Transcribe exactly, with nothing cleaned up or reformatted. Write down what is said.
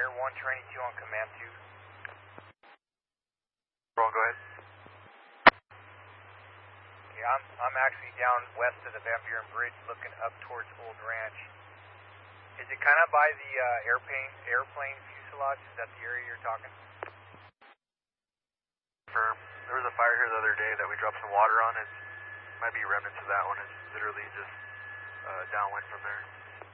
Air one, training two on command two. Ron, go ahead. Okay, I'm, I'm actually down west of the Van Buren Bridge looking up towards Old Ranch. Is it kind of by the uh, airplane, airplane fuselage? Is that the area you're talking? Firm. There was a fire here the other day that we dropped some water on. It might be remnants of that one. It's literally just uh, downwind from there.